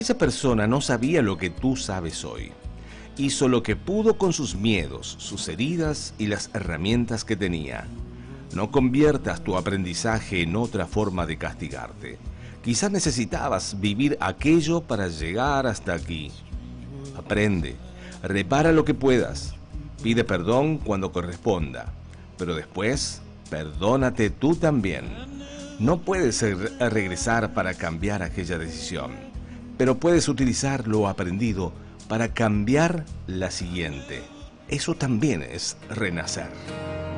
Esa persona no sabía lo que tú sabes hoy. Hizo lo que pudo con sus miedos, sus heridas y las herramientas que tenía. No conviertas tu aprendizaje en otra forma de castigarte. Quizás necesitabas vivir aquello para llegar hasta aquí. Aprende, repara lo que puedas, pide perdón cuando corresponda, pero después, perdónate tú también. No puedes regresar para cambiar aquella decisión, pero puedes utilizar lo aprendido para cambiar la siguiente. Eso también es renacer.